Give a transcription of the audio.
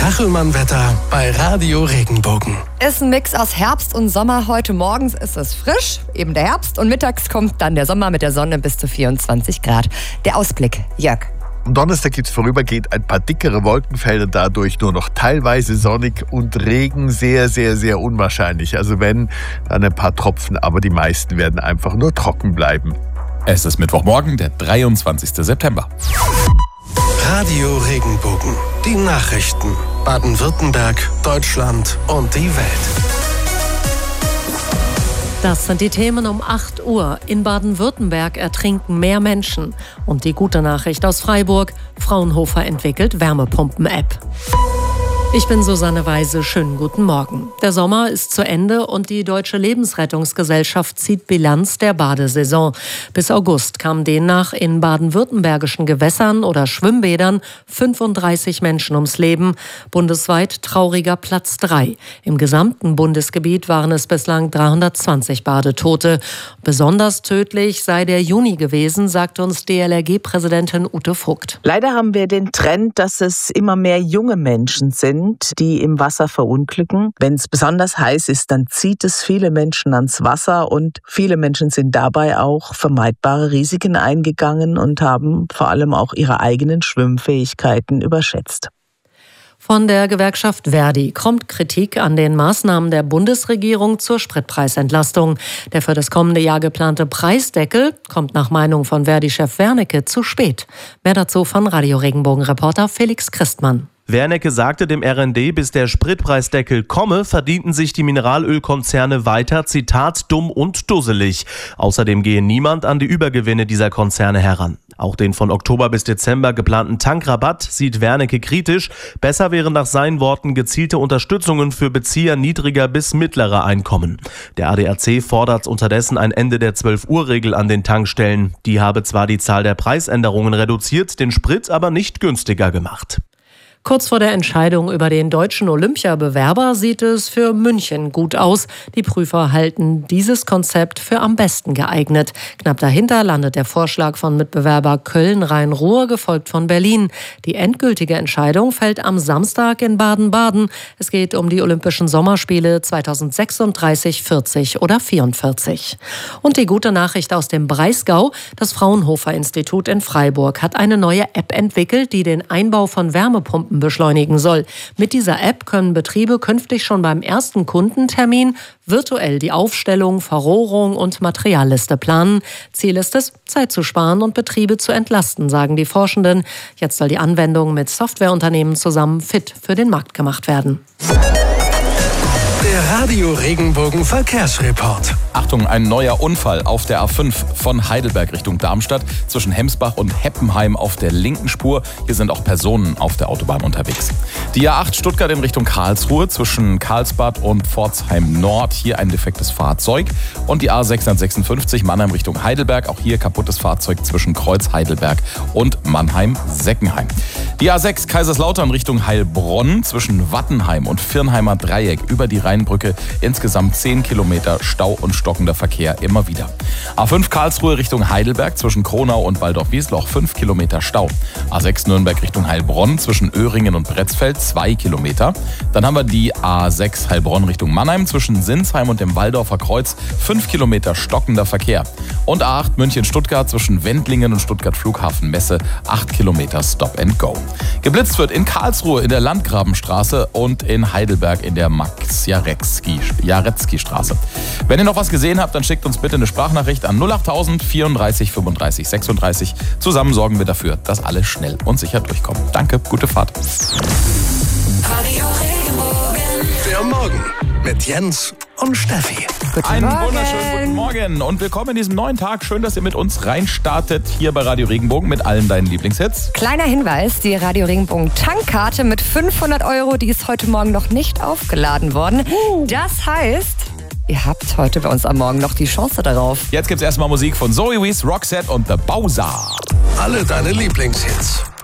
Kachelmann-Wetter bei Radio Regenbogen. Ist ein Mix aus Herbst und Sommer. Heute morgens ist es frisch, eben der Herbst. Und mittags kommt dann der Sommer mit der Sonne bis zu 24 Grad. Der Ausblick, Jörg. Am Donnerstag gibt es vorübergehend ein paar dickere Wolkenfelder, dadurch nur noch teilweise sonnig und Regen sehr, sehr, sehr unwahrscheinlich. Also wenn, dann ein paar Tropfen, aber die meisten werden einfach nur trocken bleiben. Es ist Mittwochmorgen, der 23. September. Radio Regenbogen. Die Nachrichten. Baden-Württemberg, Deutschland und die Welt. Das sind die Themen um 8 Uhr. In Baden-Württemberg ertrinken mehr Menschen. Und die gute Nachricht aus Freiburg: Fraunhofer entwickelt Wärmepumpen-App. Ich bin Susanne Weise, schönen guten Morgen. Der Sommer ist zu Ende und die Deutsche Lebensrettungsgesellschaft zieht Bilanz der Badesaison. Bis August kamen demnach in baden-württembergischen Gewässern oder Schwimmbädern 35 Menschen ums Leben. Bundesweit trauriger Platz 3. Im gesamten Bundesgebiet waren es bislang 320 Badetote. Besonders tödlich sei der Juni gewesen, sagt uns DLRG-Präsidentin Ute Vogt. Leider haben wir den Trend, dass es immer mehr junge Menschen sind, die im Wasser verunglücken. Wenn es besonders heiß ist, dann zieht es viele Menschen ans Wasser und viele Menschen sind dabei auch vermeidbare Risiken eingegangen und haben vor allem auch ihre eigenen Schwimmfähigkeiten überschätzt. Von der Gewerkschaft Verdi kommt Kritik an den Maßnahmen der Bundesregierung zur Spritpreisentlastung. Der für das kommende Jahr geplante Preisdeckel kommt nach Meinung von Verdi-Chef Wernicke zu spät. Mehr dazu von Radio Regenbogen-Reporter Felix Christmann. Wernicke sagte dem RND, bis der Spritpreisdeckel komme, verdienten sich die Mineralölkonzerne weiter, Zitat, dumm und dusselig. Außerdem gehe niemand an die Übergewinne dieser Konzerne heran. Auch den von Oktober bis Dezember geplanten Tankrabatt sieht Wernicke kritisch. Besser wären nach seinen Worten gezielte Unterstützungen für Bezieher niedriger bis mittlerer Einkommen. Der ADAC fordert unterdessen ein Ende der 12-Uhr-Regel an den Tankstellen. Die habe zwar die Zahl der Preisänderungen reduziert, den Sprit aber nicht günstiger gemacht. Kurz vor der Entscheidung über den deutschen Olympiabewerber sieht es für München gut aus. Die Prüfer halten dieses Konzept für am besten geeignet. Knapp dahinter landet der Vorschlag von Mitbewerber Köln-Rhein-Ruhr, gefolgt von Berlin. Die endgültige Entscheidung fällt am Samstag in Baden-Baden. Es geht um die Olympischen Sommerspiele 2036, 40 oder 44. Und die gute Nachricht aus dem Breisgau: Das Fraunhofer-Institut in Freiburg hat eine neue App entwickelt, die den Einbau von Wärmepumpen beschleunigen soll. Mit dieser App können Betriebe künftig schon beim ersten Kundentermin virtuell die Aufstellung, Verrohrung und Materialliste planen. Ziel ist es, Zeit zu sparen und Betriebe zu entlasten, sagen die Forschenden. Jetzt soll die Anwendung mit Softwareunternehmen zusammen fit für den Markt gemacht werden. Der Radio Regenbogen Verkehrsreport. Achtung, ein neuer Unfall auf der A5 von Heidelberg Richtung Darmstadt zwischen Hemsbach und Heppenheim auf der linken Spur. Hier sind auch Personen auf der Autobahn unterwegs. Die A8 Stuttgart in Richtung Karlsruhe zwischen Karlsbad und Pforzheim Nord. Hier ein defektes Fahrzeug. Und die A656 Mannheim Richtung Heidelberg. Auch hier kaputtes Fahrzeug zwischen Kreuz Heidelberg und Mannheim-Seckenheim. Die A6 Kaiserslautern Richtung Heilbronn zwischen Wattenheim und Virnheimer Dreieck über die Rheinbrücke. Insgesamt 10 Kilometer Stau und stockender Verkehr immer wieder. A5 Karlsruhe Richtung Heidelberg zwischen Kronau und Waldorf-Wiesloch 5 Kilometer Stau. A6 Nürnberg Richtung Heilbronn zwischen Öhringen und Bretzfeld 2 Kilometer. Dann haben wir die A6 Heilbronn Richtung Mannheim zwischen Sinsheim und dem Waldorfer Kreuz 5 Kilometer stockender Verkehr. Und A8 München-Stuttgart zwischen Wendlingen und Stuttgart Flughafen Messe 8 Kilometer Stop and Go. Geblitzt wird in Karlsruhe in der Landgrabenstraße und in Heidelberg in der Max-Jaretzky-Straße. Wenn ihr noch was gesehen habt, dann schickt uns bitte eine Sprachnachricht an 08000 34 35 36. Zusammen sorgen wir dafür, dass alle schnell und sicher durchkommen. Danke, gute Fahrt. Radio Regenbogen. Der Morgen mit Jens und Steffi. Einen wunderschönen guten Morgen und willkommen in diesem neuen Tag. Schön, dass ihr mit uns reinstartet hier bei Radio Regenbogen mit allen deinen Lieblingshits. Kleiner Hinweis: Die Radio Regenbogen Tankkarte mit 500 €, die ist heute Morgen noch nicht aufgeladen worden. Das heißt, ihr habt heute bei uns am Morgen noch die Chance darauf. Jetzt gibt's erstmal Musik von Zoe Wees, Roxette und The Bowser. Alle deine Lieblingshits.